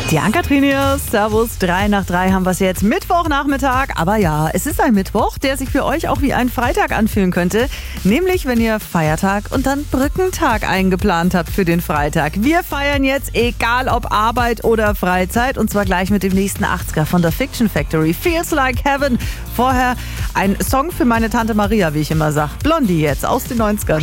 Die Ann-Kathrin hier, Servus, 3 nach 3 haben wir es jetzt, Mittwochnachmittag. Aber ja, es ist ein Mittwoch, der sich für euch auch wie ein Freitag anfühlen könnte. Nämlich, wenn ihr Feiertag und dann Brückentag eingeplant habt für den Freitag. Wir feiern jetzt, egal ob Arbeit oder Freizeit. Und zwar gleich mit dem nächsten 80er von der Fiction Factory. Feels Like Heaven. Vorher ein Song für meine Tante Maria, wie ich immer sag. Blondie jetzt aus den 90ern.